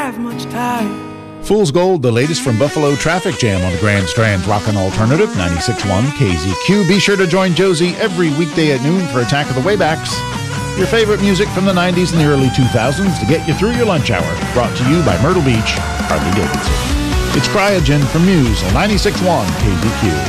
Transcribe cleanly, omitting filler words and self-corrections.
have much time. Fool's Gold, the latest from Buffalo Traffic Jam on the Grand Strand's Rockin' Alternative, 96.1 KZQ. Be sure to join Josie every weekday at noon for Attack of the Waybacks. Your favorite music from the 90s and the early 2000s to get you through your lunch hour. Brought to you by Myrtle Beach, Harley Davidson. It's Cryogen from Muse on 96.1 KZQ.